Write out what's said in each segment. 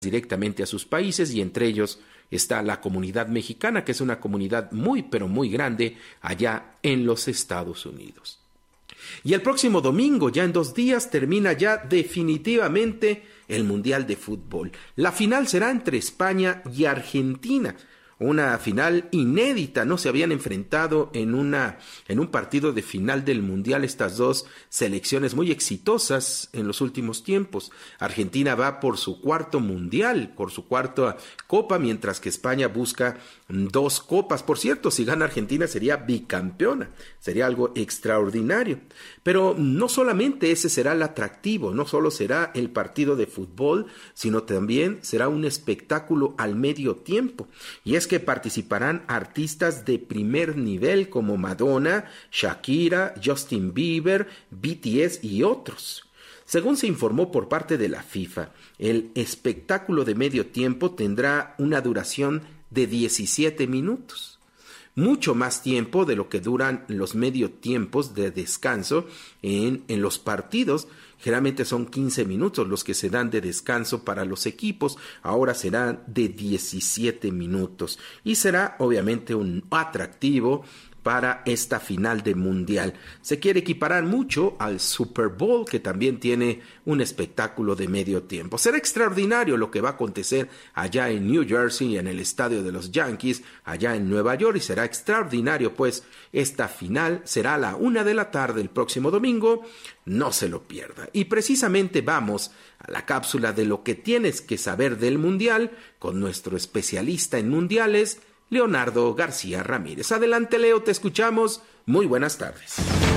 directamente a sus países, y entre ellos está la comunidad mexicana, que es una comunidad muy, pero muy grande allá en los Estados Unidos. Y el próximo domingo, ya en 2 días, termina ya definitivamente el Mundial de Fútbol. La final será entre España y Argentina. Una final inédita, no se habían enfrentado en un partido de final del Mundial estas dos selecciones muy exitosas en los últimos tiempos. Argentina va por su 4º Mundial, por su 4ª Copa, mientras que España busca 2 copas. Por cierto, si gana Argentina sería bicampeona, sería algo extraordinario. Pero no solamente ese será el atractivo, no solo será el partido de fútbol, sino también será un espectáculo al medio tiempo. Y es que participarán artistas de primer nivel como Madonna, Shakira, Justin Bieber, BTS y otros. Según se informó por parte de la FIFA, el espectáculo de medio tiempo tendrá una duración de 17 minutos. Mucho más tiempo de lo que duran los medio tiempos de descanso en los partidos. Generalmente son 15 minutos los que se dan de descanso para los equipos, ahora serán de 17 minutos y será obviamente un atractivo para esta final de Mundial. Se quiere equiparar mucho al Super Bowl, que también tiene un espectáculo de medio tiempo. Será extraordinario lo que va a acontecer allá en New Jersey, en el estadio de los Yankees, allá en Nueva York, y será extraordinario, pues esta final será a la 1 de la tarde el próximo domingo. No se lo pierda. Y precisamente vamos a la cápsula de lo que tienes que saber del Mundial con nuestro especialista en mundiales, Leonardo García Ramírez. Adelante, Leo, te escuchamos. Muy buenas tardes.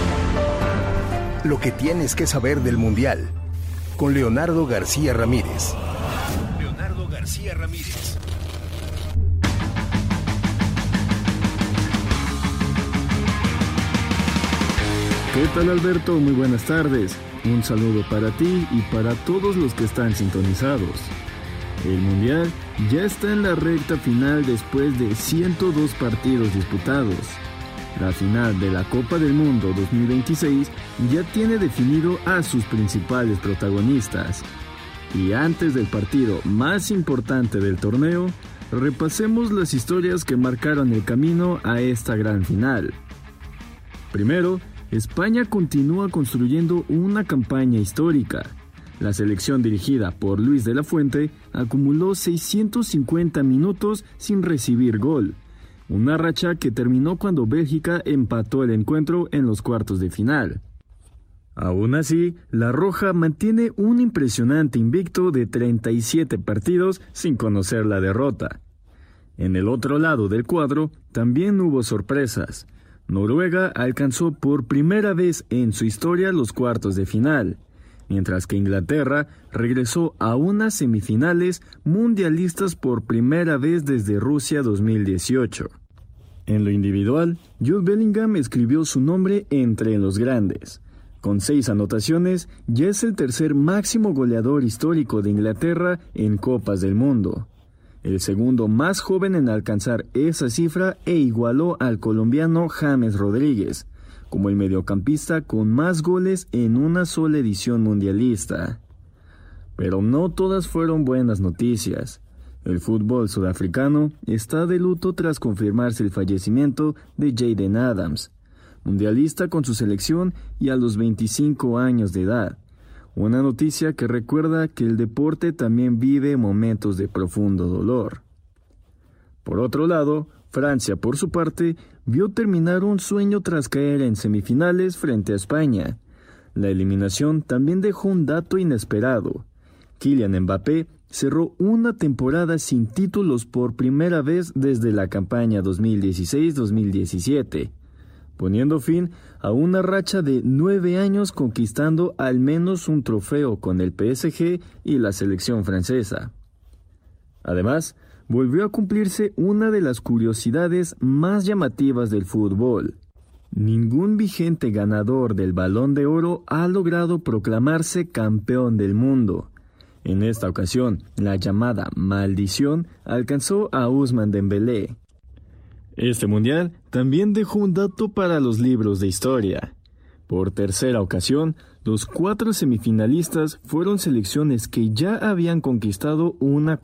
Lo que tienes que saber del Mundial, con Leonardo García Ramírez. Leonardo García Ramírez. ¿Qué tal, Alberto? Muy buenas tardes. Un saludo para ti y para todos los que están sintonizados. El Mundial ya está en la recta final después de 102 partidos disputados. La final de la Copa del Mundo 2026 ya tiene definido a sus principales protagonistas. Y antes del partido más importante del torneo, repasemos las historias que marcaron el camino a esta gran final. Primero, España continúa construyendo una campaña histórica. La selección dirigida por Luis de la Fuente acumuló 650 minutos sin recibir gol, una racha que terminó cuando Bélgica empató el encuentro en los cuartos de final. Aún así, la Roja mantiene un impresionante invicto de 37 partidos sin conocer la derrota. En el otro lado del cuadro también hubo sorpresas. Noruega alcanzó por primera vez en su historia los cuartos de final, mientras que Inglaterra regresó a unas semifinales mundialistas por primera vez desde Rusia 2018. En lo individual, Jude Bellingham escribió su nombre entre los grandes. Con 6 anotaciones, ya es el tercer máximo goleador histórico de Inglaterra en Copas del Mundo. El segundo más joven en alcanzar esa cifra e igualó al colombiano James Rodríguez, como el mediocampista con más goles en una sola edición mundialista. Pero no todas fueron buenas noticias. El fútbol sudafricano está de luto tras confirmarse el fallecimiento de Jayden Adams, mundialista con su selección y a los 25 años de edad. Una noticia que recuerda que el deporte también vive momentos de profundo dolor. Por otro lado, Francia, por su parte, vio terminar un sueño tras caer en semifinales frente a España. La eliminación también dejó un dato inesperado. Kylian Mbappé cerró una temporada sin títulos por primera vez desde la campaña 2016-2017, poniendo fin a una racha de 9 años conquistando al menos un trofeo con el PSG y la selección francesa. Además, volvió a cumplirse una de las curiosidades más llamativas del fútbol. Ningún vigente ganador del Balón de Oro ha logrado proclamarse campeón del mundo. En esta ocasión, la llamada maldición alcanzó a Ousmane Dembélé. Este mundial también dejó un dato para los libros de historia. Por tercera ocasión, Los 4 semifinalistas fueron selecciones que ya habían conquistado una